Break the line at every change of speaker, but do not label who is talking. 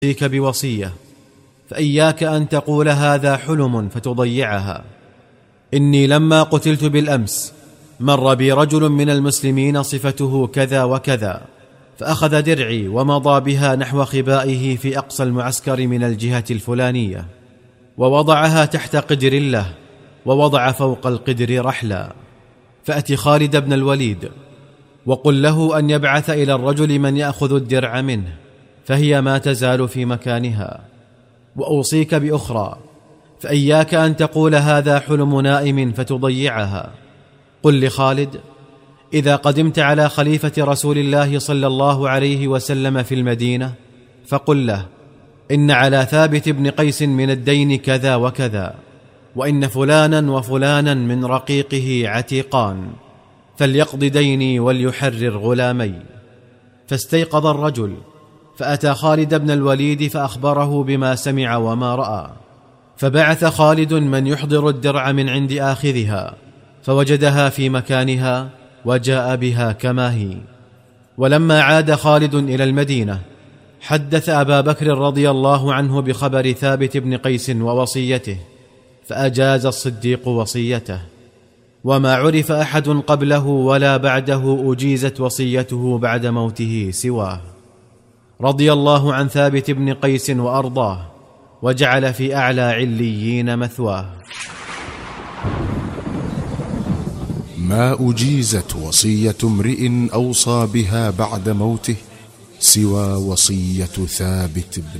فيك بوصية، فإياك أن تقول هذا حلم فتضيعها. إني لما قتلت بالأمس مر بي رجل من المسلمين صفته كذا وكذا، فأخذ درعي ومضى بها نحو خبائه في أقصى المعسكر من الجهة الفلانية، ووضعها تحت قدر له، ووضع فوق القدر رحلا. فأت خالد بن الوليد وقل له أن يبعث إلى الرجل من يأخذ الدرع منه، فهي ما تزال في مكانها. وأوصيك بأخرى، فإياك أن تقول هذا حلم نائم فتضيعها. قل لخالد: إذا قدمت على خليفة رسول الله صلى الله عليه وسلم في المدينة فقل له: إن على ثابت بن قيس من الدين كذا وكذا، وإن فلانا وفلانا من رقيقه عتيقان، فليقض ديني وليحرر غلامي. فاستيقظ الرجل فأتى خالد بن الوليد فأخبره بما سمع وما رأى، فبعث خالد من يحضر الدرع من عند آخذها، فوجدها في مكانها وجاء بها كما هي. ولما عاد خالد إلى المدينة حدث أبا بكر رضي الله عنه بخبر ثابت بن قيس ووصيته، فأجاز الصديق وصيته، وما عرف أحد قبله ولا بعده أجيزت وصيته بعد موته سواه، رضي الله عن ثابت بن قيس وأرضاه، وجعل في أعلى عليين مثواه.
ما أجيزت وصية امرئ أوصى بها بعد موته سوى وصية ثابت بن